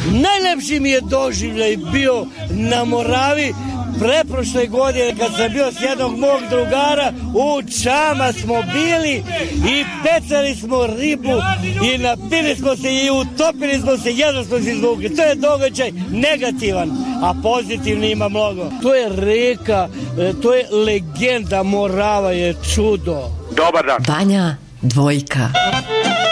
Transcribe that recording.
Najlepši mi je doživljaj bio na Moravi preprošle godine kad sam bio s jednog mog drugara, u Čama smo bili i pecali smo ribu i napili smo se i utopili smo se, jedno smo se izvukli. To je događaj negativan, a pozitivni ima mnogo. To je reka, to je legenda, Morava je čudo. Dobar dan. Vanja Dvojka.